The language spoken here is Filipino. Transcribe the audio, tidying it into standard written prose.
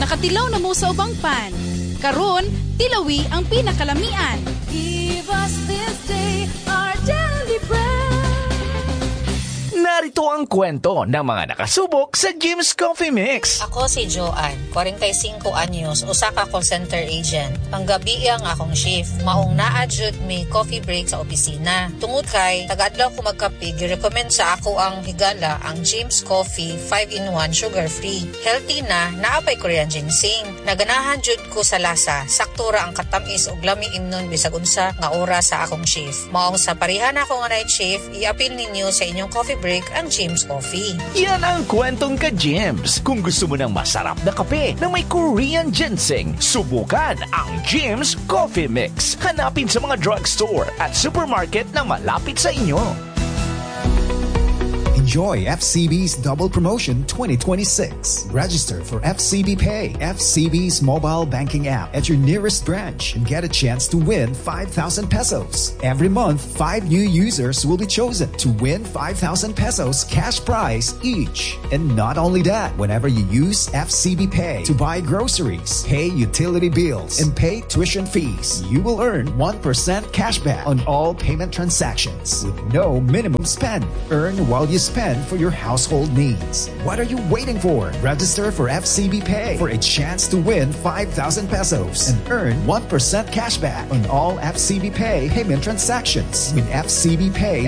nakatilaw na mo sa ubang pan. Karon, tilawi ang pinakalamian. Give us this day our daily bread. Narito ang kwento ng mga nakasubok sa Jim's Coffee Mix. Ako si Joanne, 45 anyos, usa ka call center agent. Panggabi ang akong shift. Maong na-adjud may coffee break sa opisina. Tungod kay, taga-adlaw ko magkape, gi-recommend sa ako ang higala, ang Jim's Coffee 5-in-1 sugar-free. Healthy na, naapay Korean ginseng. Naganahan jud ko sa lasa, saktura ang katamis ug lami imnon bisag unsa nga oras sa akong shift. Maong sa parihan ako nga night shift, i-appeal ninyo sa inyong coffee break ang Jim's Coffee. Yan ang kwentong ka-Jims. Kung gusto mo ng masarap na kape na may Korean ginseng, subukan ang Jim's Coffee Mix. Hanapin sa mga drugstore at supermarket na malapit sa inyo. Enjoy FCB's Double Promotion 2026. Register for FCB Pay, FCB's mobile banking app at your nearest branch and get a chance to win 5,000 pesos. Every month, 5 new users will be chosen to win 5,000 pesos cash prize each. And not only that, whenever you use FCB Pay to buy groceries, pay utility bills, and pay tuition fees, you will earn 1% cashback on all payment transactions with no minimum spend. Earn while you spend for your household needs. What are you waiting for? Register for FCB Pay for a chance to win 5,000 pesos and earn 1% cashback on all FCB Pay payment transactions with FCB Pay